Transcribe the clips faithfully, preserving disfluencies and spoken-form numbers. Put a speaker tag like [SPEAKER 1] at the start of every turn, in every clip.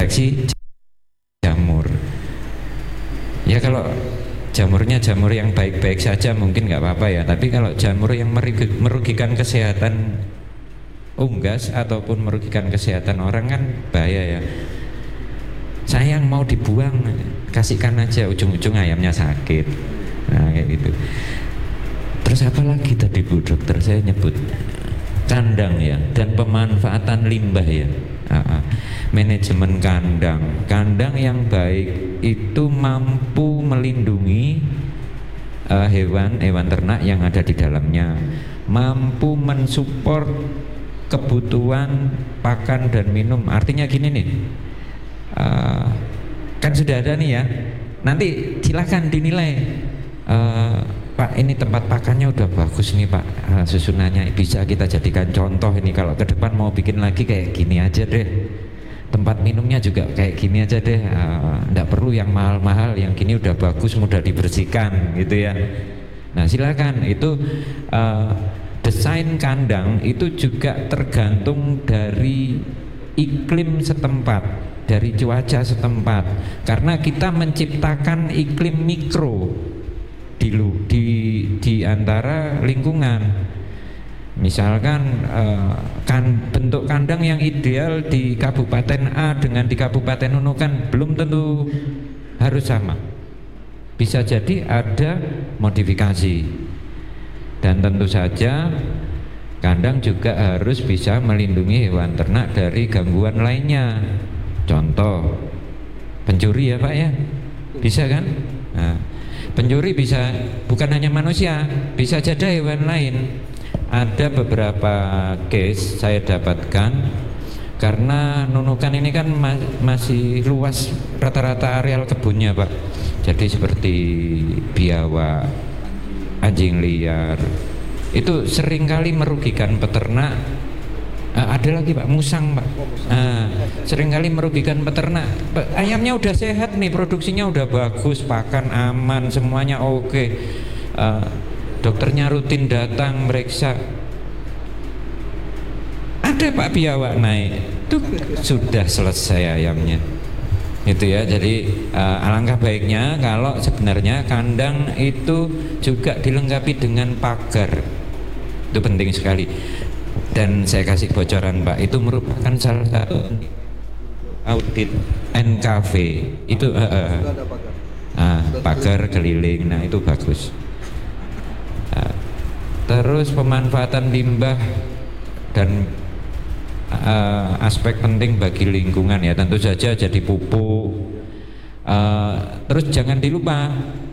[SPEAKER 1] seleksi jamur. Ya kalau jamurnya jamur yang baik-baik saja mungkin nggak apa-apa ya, tapi kalau jamur yang merugikan kesehatan unggas ataupun merugikan kesehatan orang kan bahaya ya. Sayang mau dibuang, kasihkan aja, ujung-ujung ayamnya sakit. Nah kayak gitu. Terus apa lagi tadi Bu Dokter saya nyebut? Kandang ya, dan pemanfaatan limbah ya. Aa, manajemen kandang, kandang yang baik itu mampu melindungi uh, hewan hewan ternak yang ada di dalamnya, mampu mensupport kebutuhan pakan dan minum. Artinya gini nih, uh, kan sudah ada nih ya, nanti silahkan dinilai. Uh, Pak, ini tempat pakannya udah bagus nih Pak, uh, susunannya bisa kita jadikan contoh ini, kalau ke depan mau bikin lagi kayak gini aja deh, tempat minumnya juga kayak gini aja deh, uh, nggak perlu yang mahal-mahal, yang gini udah bagus, mudah dibersihkan gitu ya. Nah silakan, itu uh, desain kandang itu juga tergantung dari iklim setempat, dari cuaca setempat, karena kita menciptakan iklim mikro di di di antara lingkungan. Misalkan eh, kan bentuk kandang yang ideal di Kabupaten A dengan di Kabupaten Nunukan belum tentu harus sama. Bisa jadi ada modifikasi. Dan tentu saja kandang juga harus bisa melindungi hewan ternak dari gangguan lainnya. Contoh pencuri ya Pak ya, bisa kan? Nah, pencuri bisa bukan hanya manusia, bisa jadi hewan lain. Ada beberapa case saya dapatkan, karena Nunukan ini kan ma masih luas rata-rata areal kebunnya Pak. Jadi seperti biawak, anjing liar, itu seringkali merugikan peternak. Uh, ada lagi Pak, musang Pak, uh, seringkali merugikan peternak. Ayamnya udah sehat nih, produksinya udah bagus, pakan aman, semuanya oke, okay. uh, dokternya rutin datang meriksa, ada Pak biawak naik, itu sudah selesai ayamnya. Itu ya, jadi uh, alangkah baiknya kalau sebenarnya kandang itu juga dilengkapi dengan pagar, itu penting sekali. Dan saya kasih bocoran Pak, itu merupakan salah satu audit N K V itu uh, uh, uh, pagar keliling, nah itu bagus. Uh, terus pemanfaatan limbah dan uh, aspek penting bagi lingkungan ya, tentu saja jadi pupuk. Uh, terus jangan dilupa,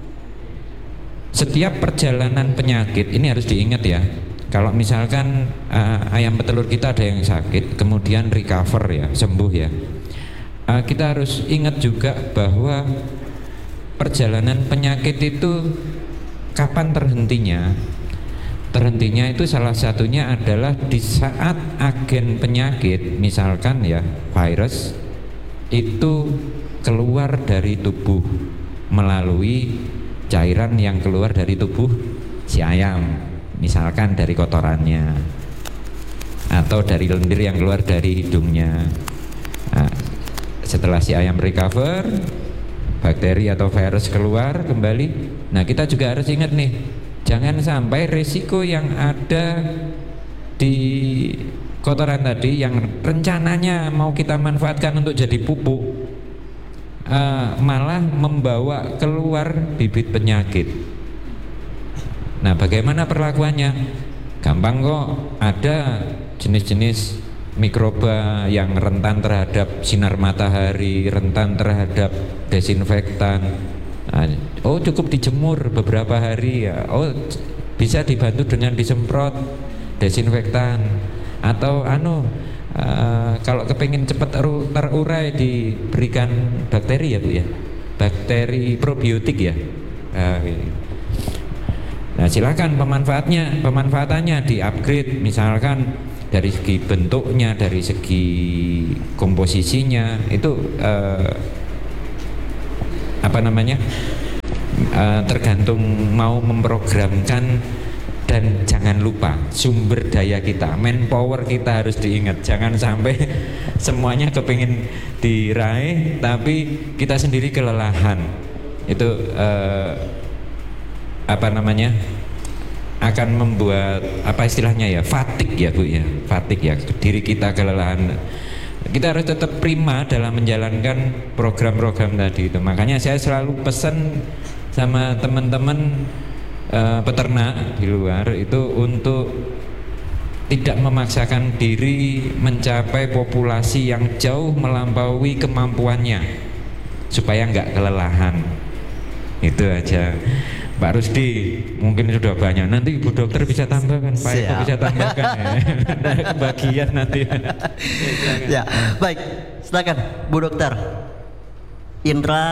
[SPEAKER 1] setiap perjalanan penyakit ini harus diingat ya. Kalau misalkan uh, ayam petelur kita ada yang sakit, kemudian recover ya, sembuh ya, uh, kita harus ingat juga bahwa perjalanan penyakit itu kapan terhentinya. Terhentinya itu salah satunya adalah di saat agen penyakit, misalkan ya virus, itu keluar dari tubuh melalui cairan yang keluar dari tubuh si ayam. Misalkan dari kotorannya atau dari lendir yang keluar dari hidungnya. Nah, setelah si ayam recover, bakteri atau virus keluar kembali. Nah kita juga harus ingat nih, jangan sampai resiko yang ada di kotoran tadi yang rencananya mau kita manfaatkan untuk jadi pupuk, uh, malah membawa keluar bibit penyakit. Nah bagaimana perlakuannya? Gampang kok, ada jenis-jenis mikroba yang rentan terhadap sinar matahari, rentan terhadap desinfektan. Nah, oh cukup dijemur beberapa hari ya, oh bisa dibantu dengan disemprot desinfektan. Atau anu uh, kalau kepingin cepat terurai diberikan bakteri ya Bu ya, bakteri probiotik ya. Nah, Nah silakan pemanfaatnya, pemanfaatannya di-upgrade, misalkan dari segi bentuknya, dari segi komposisinya, itu eh, apa namanya, eh, tergantung mau memprogramkan Dan jangan lupa sumber daya kita, manpower kita harus diingat. Jangan sampai semuanya kepingin diraih tapi kita sendiri kelelahan. Itu eh, apa namanya, akan membuat apa istilahnya ya, fatigue ya Bu ya, fatigue ya, diri kita kelelahan. Kita harus tetap prima dalam menjalankan program-program tadi itu. Makanya saya selalu pesan sama teman-teman Uh, peternak di luar itu untuk tidak memaksakan diri mencapai populasi yang jauh melampaui kemampuannya supaya nggak kelelahan. Itu aja Pak Rusdi, mungkin sudah banyak, nanti Ibu Dokter bisa tambahkan, Pak Eko bisa tambahkan ya. Bagian nanti
[SPEAKER 2] ya, baik, silakan Bu Dokter. Indra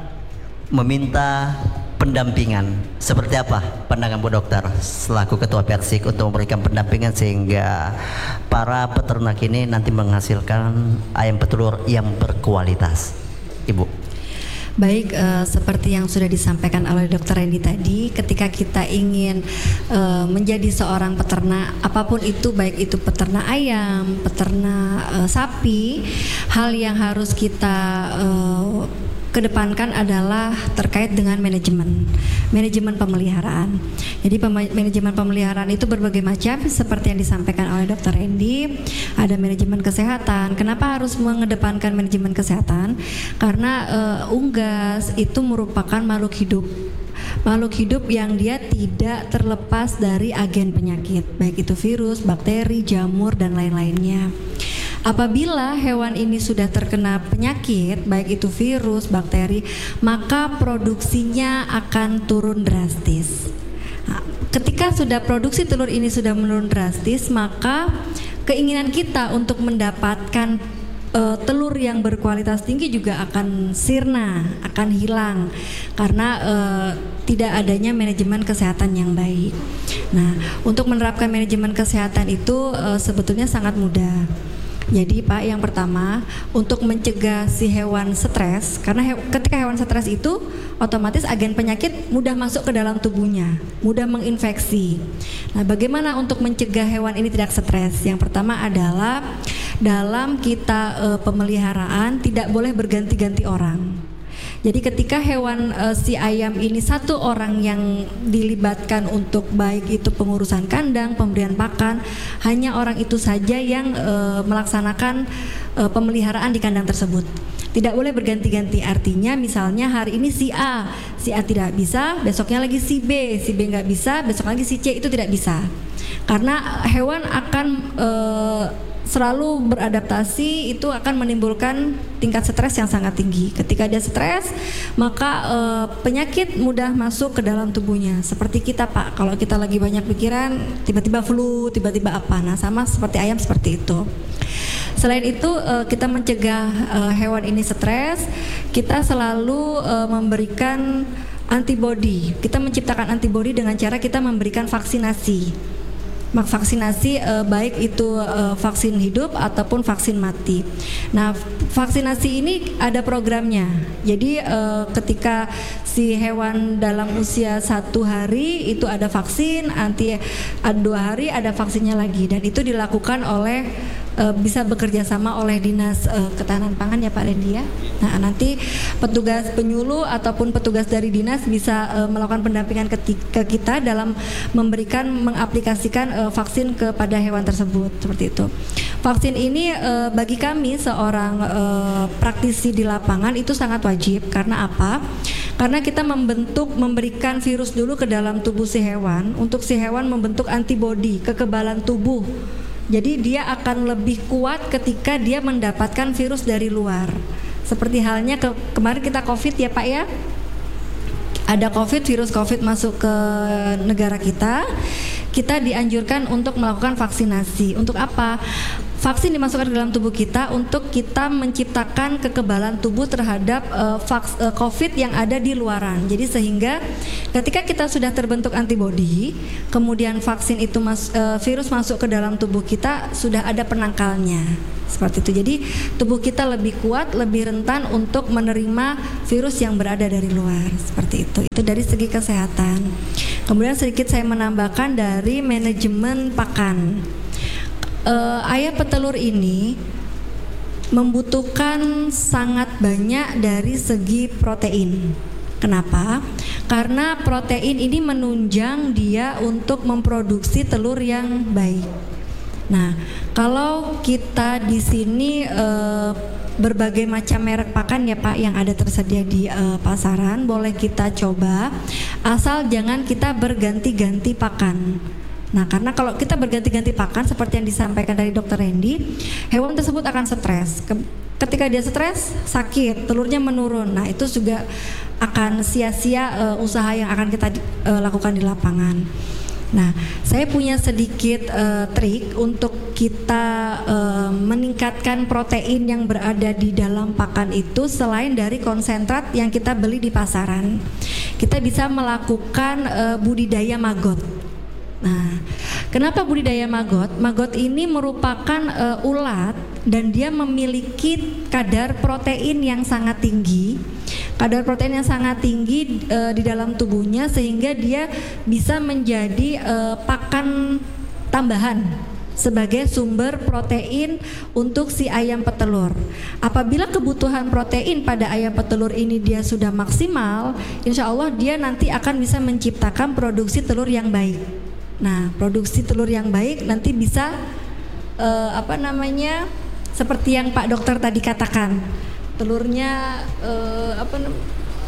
[SPEAKER 2] meminta pendampingan. Seperti apa pandangan Bu Dokter selaku Ketua Persik untuk memberikan pendampingan sehingga para peternak ini nanti menghasilkan ayam petelur yang berkualitas, Ibu?
[SPEAKER 3] Baik, uh, seperti yang sudah disampaikan oleh Dokter Randy tadi, ketika kita ingin uh, menjadi seorang peternak, apapun itu, baik itu peternak ayam, peternak uh, sapi, hal yang harus kita uh, kedepankan adalah terkait dengan manajemen, manajemen pemeliharaan. Jadi pem- manajemen pemeliharaan itu berbagai macam, seperti yang disampaikan oleh Dokter Randy. Ada manajemen kesehatan. Kenapa harus mengedepankan manajemen kesehatan? Karena uh, unggas itu merupakan makhluk hidup. Makhluk hidup yang dia tidak terlepas dari agen penyakit, baik itu virus, bakteri, jamur, dan lain-lainnya. Apabila hewan ini sudah terkena penyakit, baik itu virus, bakteri, maka produksinya akan turun drastis. Nah, ketika sudah produksi telur ini sudah menurun drastis, maka keinginan kita untuk mendapatkan uh, telur yang berkualitas tinggi juga akan sirna, akan hilang karena uh, tidak adanya manajemen kesehatan yang baik. Nah, untuk menerapkan manajemen kesehatan itu uh, sebetulnya sangat mudah. Jadi Pak, yang pertama untuk mencegah si hewan stres, karena he ketika hewan stres itu otomatis agen penyakit mudah masuk ke dalam tubuhnya, mudah menginfeksi. Nah, bagaimana untuk mencegah hewan ini tidak stres? Yang pertama adalah dalam kita e, pemeliharaan tidak boleh berganti-ganti orang. Jadi ketika hewan e, si ayam ini satu orang yang dilibatkan untuk baik itu pengurusan kandang, pemberian pakan, hanya orang itu saja yang e, melaksanakan e, pemeliharaan di kandang tersebut. Tidak boleh berganti-ganti, artinya misalnya hari ini si A, si A tidak bisa, besoknya lagi si B, si B nggak bisa, besok lagi si C, itu tidak bisa. Karena hewan akan e, selalu beradaptasi, itu akan menimbulkan tingkat stres yang sangat tinggi. Ketika dia stres, maka e, penyakit mudah masuk ke dalam tubuhnya. Seperti kita Pak, kalau kita lagi banyak pikiran, tiba-tiba flu, tiba-tiba apa. Nah, sama seperti ayam seperti itu. Selain itu, e, kita mencegah e, hewan ini stres, kita selalu e, memberikan antibodi. Kita menciptakan antibodi dengan cara kita memberikan vaksinasi. Vaksinasi eh, baik itu eh, vaksin hidup ataupun vaksin mati. Nah, vaksinasi ini ada programnya. Jadi eh, ketika si hewan dalam usia satu hari itu ada vaksin, nanti dua hari ada vaksinnya lagi, dan itu dilakukan oleh e, bisa bekerja sama oleh Dinas e, Ketahanan Pangan ya Pak Randy ya. Nah, nanti petugas penyuluh ataupun petugas dari dinas bisa e, melakukan pendampingan ke, ke kita dalam memberikan mengaplikasikan e, vaksin kepada hewan tersebut, seperti itu. Vaksin ini e, bagi kami seorang e, praktisi di lapangan itu sangat wajib. Karena apa? Karena kita membentuk, memberikan virus dulu ke dalam tubuh si hewan untuk si hewan membentuk antibodi, kekebalan tubuh. Jadi dia akan lebih kuat ketika dia mendapatkan virus dari luar. Seperti halnya ke, kemarin kita COVID ya Pak ya. Ada COVID, virus COVID masuk ke negara kita. Kita dianjurkan untuk melakukan vaksinasi. Untuk apa? Vaksin dimasukkan ke dalam tubuh kita untuk kita menciptakan kekebalan tubuh terhadap uh, vaks, uh, COVID yang ada di luaran. Jadi sehingga ketika kita sudah terbentuk antibodi, kemudian vaksin itu mas, uh, virus masuk ke dalam tubuh kita, sudah ada penangkalnya. Seperti itu. Jadi tubuh kita lebih kuat, lebih rentan untuk menerima virus yang berada dari luar. Seperti itu. Itu dari segi kesehatan. Kemudian sedikit saya menambahkan dari manajemen pakan. Uh, ayam petelur ini membutuhkan sangat banyak dari segi protein. Kenapa? Karena protein ini menunjang dia untuk memproduksi telur yang baik. Nah, kalau kita di sini uh, berbagai macam merek pakan ya Pak yang ada tersedia di uh, pasaran, boleh kita coba, asal jangan kita berganti-ganti pakan. Nah, karena kalau kita berganti-ganti pakan seperti yang disampaikan dari Dokter Randy, hewan tersebut akan stres. Ketika dia stres, sakit, telurnya menurun. Nah, itu juga akan sia-sia uh, usaha yang akan kita uh, lakukan di lapangan. Nah, saya punya sedikit uh, trik untuk kita uh, meningkatkan protein yang berada di dalam pakan itu selain dari konsentrat yang kita beli di pasaran. Kita bisa melakukan uh, budidaya maggot. Nah, kenapa budidaya maggot? Maggot ini merupakan uh, ulat dan dia memiliki kadar protein yang sangat tinggi. Kadar protein yang sangat tinggi uh, di dalam tubuhnya sehingga dia bisa menjadi uh, pakan tambahan sebagai sumber protein untuk si ayam petelur. Apabila kebutuhan protein pada ayam petelur ini dia sudah maksimal, insya Allah dia nanti akan bisa menciptakan produksi telur yang baik. Nah, produksi telur yang baik nanti bisa uh, apa namanya seperti yang Pak Dokter tadi katakan, telurnya uh, apa namanya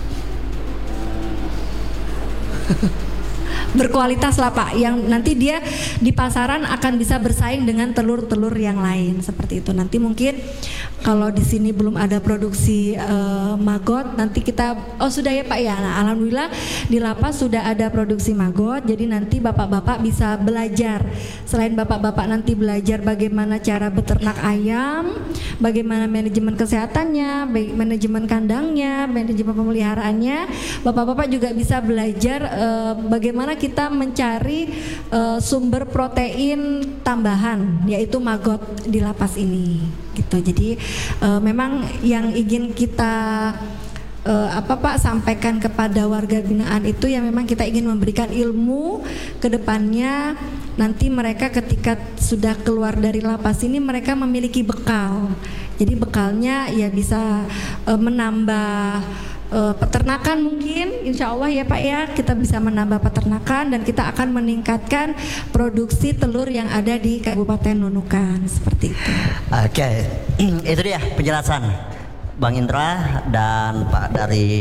[SPEAKER 3] berkualitas lah Pak, yang nanti dia di pasaran akan bisa bersaing dengan telur-telur yang lain seperti itu. Nanti mungkin kalau di sini belum ada produksi uh, maggot, nanti kita oh sudah ya Pak ya. Nah, alhamdulillah di lapas sudah ada produksi maggot. Jadi nanti bapak-bapak bisa belajar. Selain bapak-bapak nanti belajar bagaimana cara beternak ayam, bagaimana manajemen kesehatannya, manajemen kandangnya, manajemen pemeliharaannya, bapak-bapak juga bisa belajar uh, bagaimana kita mencari uh, sumber protein tambahan yaitu maggot di lapas ini gitu. Jadi uh, memang yang ingin kita uh, apa Pak sampaikan kepada warga binaan itu ya memang kita ingin memberikan ilmu ke depannya, nanti mereka ketika sudah keluar dari lapas ini mereka memiliki bekal. Jadi bekalnya ya bisa uh, menambah Uh, peternakan mungkin, insya Allah ya Pak ya, kita bisa menambah peternakan dan kita akan meningkatkan produksi telur yang ada di Kabupaten Nunukan seperti itu.
[SPEAKER 2] Oke, okay. Itu dia penjelasan Bang Indra dan Pak dari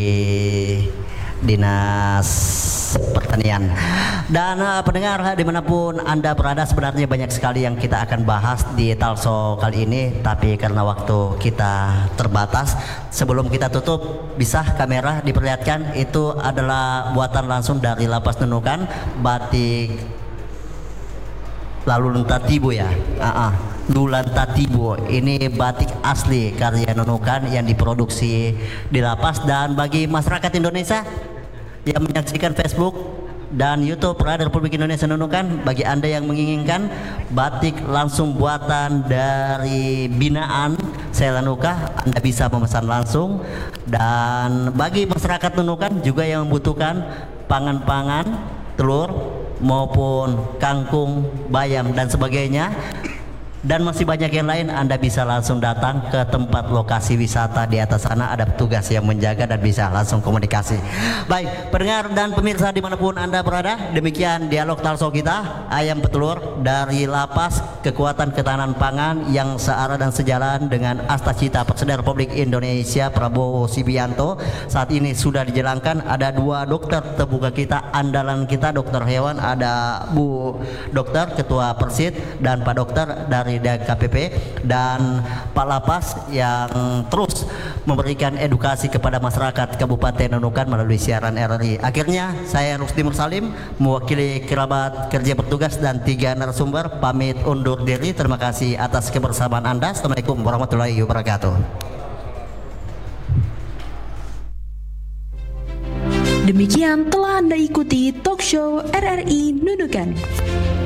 [SPEAKER 2] Dinas Pertanian. Dan uh, pendengar dimanapun Anda berada, sebenarnya banyak sekali yang kita akan bahas di Talso kali ini, tapi karena waktu kita terbatas, sebelum kita tutup bisa kamera diperlihatkan, itu adalah buatan langsung dari Lapas Nunukan, batik Lalu Lentatibo ya. Uh-uh. Lulantatibo ini batik asli karya Nunukan yang diproduksi di lapas. Dan bagi masyarakat Indonesia yang menyaksikan Facebook dan YouTube Radio Republik Indonesia Nunukan, bagi Anda yang menginginkan batik langsung buatan dari binaan Sela Nuka, Anda bisa memesan langsung. Dan bagi masyarakat Nunukan juga yang membutuhkan pangan-pangan, telur maupun kangkung, bayam dan sebagainya, dan masih banyak yang lain, Anda bisa langsung datang ke tempat lokasi wisata di atas sana, ada petugas yang menjaga dan bisa langsung komunikasi. Baik, pendengar dan pemirsa dimanapun Anda berada, demikian dialog Talso kita, ayam petelur dari lapas, kekuatan ketahanan pangan yang searah dan sejalan dengan Asta Cita Presiden Republik Indonesia Prabowo Subianto. Saat ini sudah dijalankan, ada dua dokter terbuka kita, andalan kita, dokter hewan, ada Bu Dokter Ketua Persid dan Pak Dokter dari dari K P P dan Pak Lapas yang terus memberikan edukasi kepada masyarakat Kabupaten Nunukan melalui siaran R R I. Akhirnya saya Rusdi Mursalim mewakili kerabat kerja bertugas dan tiga narasumber pamit undur diri. Terima kasih atas kebersamaan Anda. Assalamualaikum warahmatullahi wabarakatuh.
[SPEAKER 4] Demikian telah Anda ikuti talk show R R I Nunukan.